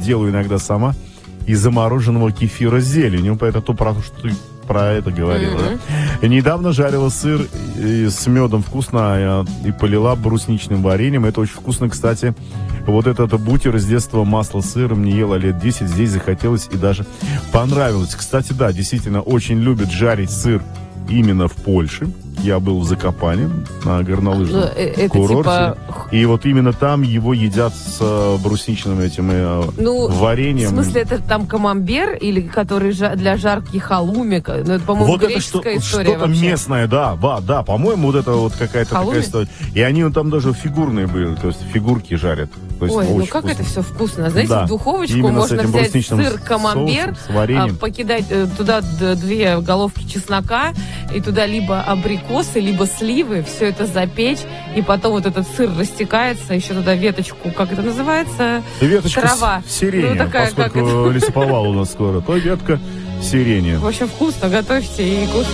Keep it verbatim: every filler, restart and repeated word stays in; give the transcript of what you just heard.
делаю иногда сама из замороженного кефира с зеленью. Это то, про что ты про это говорила. Mm-hmm. Да? Недавно жарила сыр с медом вкусно и полила брусничным вареньем. Это очень вкусно, кстати. Вот этот бутер из детства, масло с сыром, не ела лет десять. Здесь захотелось и даже понравилось. Кстати, да, действительно, очень любят жарить сыр именно в Польше. Я был в Закопане на горнолыжном это курорте. Типа... И вот именно там его едят с э, брусничным этим э, ну, вареньем. В смысле, это там камамбер, или который жа- для жарки халуми? Ну, это, по-моему, вот греческая это что, история что-то вообще. местное, да, да, да. По-моему, вот это вот какая-то халуми? такая история. И они вот там даже фигурные были, то есть фигурки жарят. То есть, ой, ну как вкусно. Это все вкусно. Знаете, да. в духовочку Именно можно взять сыр камамбер, а, покидать э, туда д- две головки чеснока, и туда либо абрикосы, либо сливы, все это запечь, и потом вот этот сыр растекается, еще туда веточку, как это называется? Веточка трава. сирени, ну, такая, поскольку лесоповал у нас скоро, то ветка сирени. В общем, вкусно, готовьте и кушайте.